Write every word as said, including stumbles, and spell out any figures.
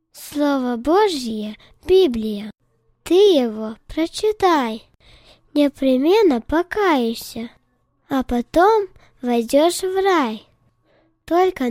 Слово Божье, Библия. Ты его прочитай, непременно покаешься, а потом войдешь в рай. Только